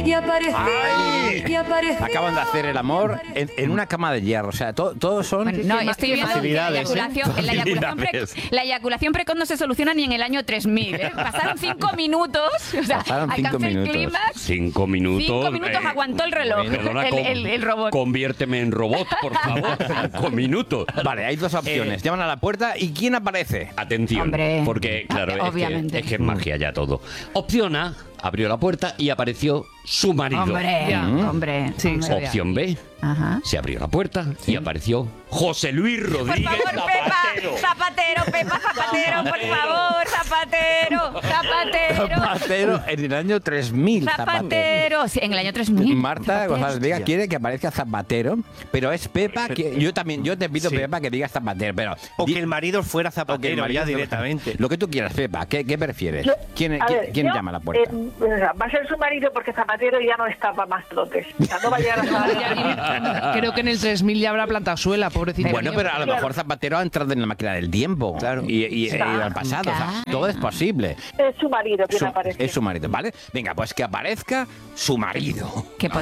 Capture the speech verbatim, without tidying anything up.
Y apareció, Ay. y apareció. Acaban de hacer el amor en, en una cama de hierro. O sea, to- todos son... Bueno, no, estoy viendo que la facilidades, ¿eh? eyaculación, la, eyaculación pre- Facilidades. la eyaculación precoz no se soluciona ni en el año tres mil, ¿eh? Pasaron cinco minutos, o sea, Pasaron cinco alcancé el minutos. clímax. Cinco minutos. Cinco minutos eh, aguantó el reloj, perdona, el, con- el- el robot. Conviérteme en robot, por favor. Cinco minutos. Vale, hay dos opciones. Llaman a la puerta y ¿quién aparece? Atención, Hombre. porque claro, es que, Obviamente. es que es magia ya todo. Opción A, abrió la puerta y apareció su marido. Hombre, hombre. Sí, hombre. se ve. Opción B, Ajá. se abrió la puerta y apareció José Luis Por Rodríguez favor, Zapatero. Pepa, Zapatero, Pepa, Zapatero, por favor, Zapatero, Zapatero, Zapatero en el año tres mil. Zapatero. Zapatero. Sí, en el año tres mil. Marta Zapatero. González Vega quiere que aparezca Zapatero, pero es Pepa que yo también yo te pido Sí. Pepa que digas Zapatero, pero O di- que el marido fuera o que el zapatero marido- ya directamente. Lo que tú quieras, Pepa, ¿qué, qué prefieres? Yo- ¿Quién, a quién- ver, quién yo, llama a la puerta? eh, va a ser su marido porque Zapatero ya no está para más trotes. O sea, no va a llegar a Creo que en el tres mil ya habrá plantazuela, pobrecito. Bueno, pero a lo mejor Zapatero ha entrado en la máquina del tiempo. Claro. Y, y- y ha ido al pasado. O sea, todo es posible. Es su marido que Su- aparece. es su marido, ¿vale? Venga, pues que aparezca su marido. Que